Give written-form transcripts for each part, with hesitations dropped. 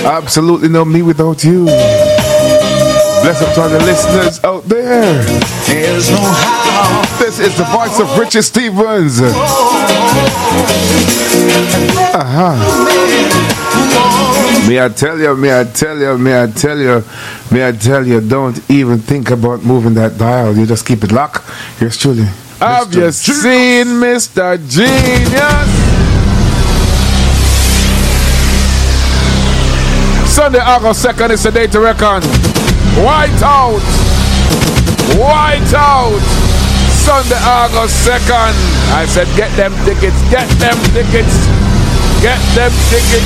Absolutely no me without you. Bless up to all the listeners out there. There's no how. This is the voice of Richard Stevens. May I tell you, don't even think about moving that dial. You just keep it locked. Here's truly. Have you seen Mr. Genius? Sunday, August 2nd is the day to reckon. White out. Sunday, August 2nd. I said, get them tickets. Get them tickets. Get them tickets.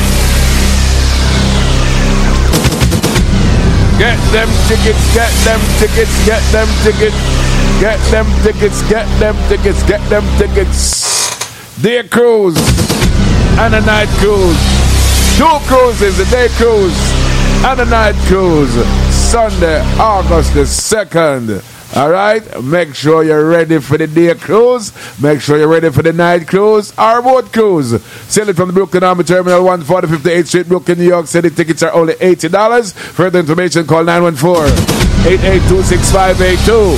Get them tickets. Get them tickets. Get them tickets. Get them tickets. Get them tickets. Get them tickets. Day cruise and a night cruise. 2 cruises, a day cruise and a night cruise. Sunday, August the 2nd. Alright? Make sure you're ready for the day cruise. Make sure you're ready for the night cruise or boat cruise. Sailing from the Brooklyn Army Terminal 140 58th Street, Brooklyn, New York City. Tickets are only $80. Further information, call 914-882-6582.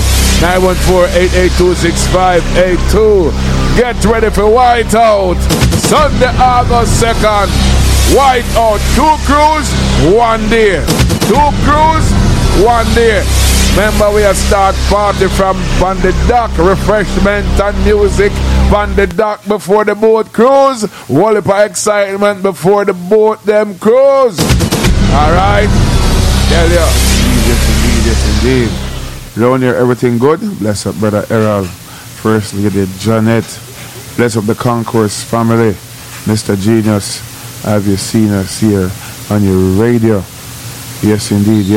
914-882-6582. Get ready for Whiteout. Sunday, August 2nd. Whiteout. 2 cruise, 1 day. 2 cruise, 1 day. Remember, we have start party from on the dock, refreshment and music on the dock before the boat cruise. Whole heap of excitement before the boat them cruise. Alright? Tell you. Yes, indeed. Round here, everything good? Bless up, Brother Errol. First Lady Janet. Bless up the Concourse family. Mr. Genius, have you seen us here on your radio? Yes, indeed.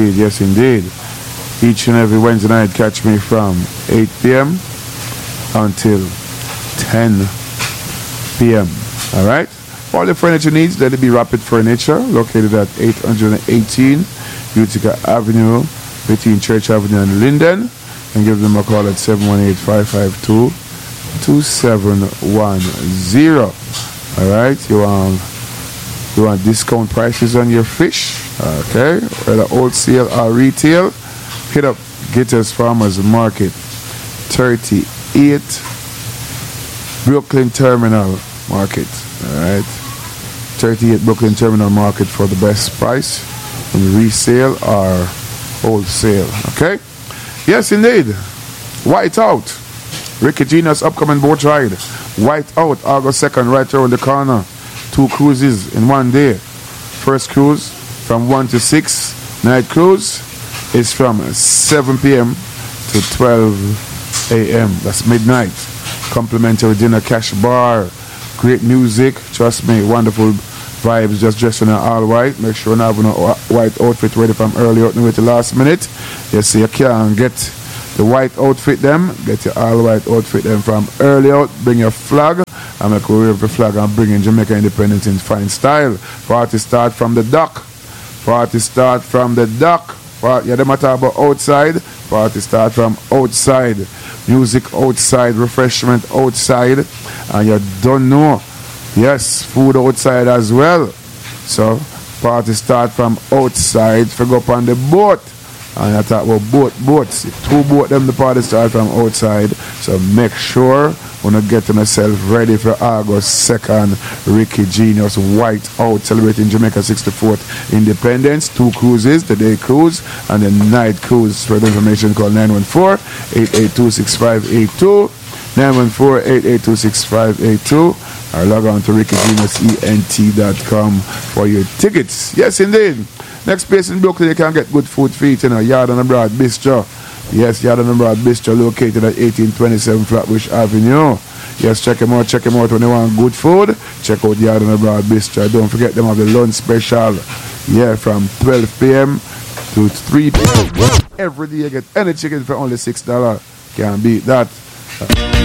Each and every Wednesday night, catch me from 8 p.m. until 10 p.m. All right? All the furniture needs, let it be Rapid Furniture, located at 818 Utica Avenue, between Church Avenue and Linden, and give them a call at 718-552-2710. All right? You want discount prices on your fish? Okay? Whether wholesale or retail, hit up Gitters Farmers Market, 38 Brooklyn Terminal Market. Alright, 38 Brooklyn Terminal Market for the best price in resale or wholesale. Okay? Yes, indeed. Whiteout. Ricky Genius upcoming boat ride. Whiteout, August 2nd, right around the corner. 2 cruises in 1 day. First cruise from 1 to 6. Night cruise is from 7 p.m. to 12 a.m. That's midnight. Complimentary dinner, cash bar, great music. Trust me, wonderful vibes. Just dressing in all white. Make sure you have a white outfit ready from early out with the last minute. Yes, so you can get the white outfit them. Get your all white outfit them from early out. Bring your flag. And make a wave the flag and bring in Jamaica independence in fine style. Party start from the dock. Yeah, they matter about outside. Party start from outside. Music outside, refreshment outside. And you don't know. Yes, food outside as well. So, party start from outside. For go up on the boat. And I talk about boats. 2 boats, them the party start from outside. So make sure when I get myself ready for August 2nd, Ricky Genius Whiteout, celebrating Jamaica 64th Independence. 2 cruises, the day cruise and the night cruise. Further information, call 914-882-6582. 914-882-6582. Or log on to rickygeniusent.com for your tickets. Yes, indeed. Next place in Brooklyn, you can get good food for eating. Yard and Broad Bistro. Yes, Yard and Broad Bistro, located at 1827 Flatbush Avenue. Yes, check them out when you want good food. Check out Yard and Broad Bistro. Don't forget them have the lunch special. Yeah, from 12 p.m. to 3 p.m. Every day you get any chicken for only $6. Can't beat that.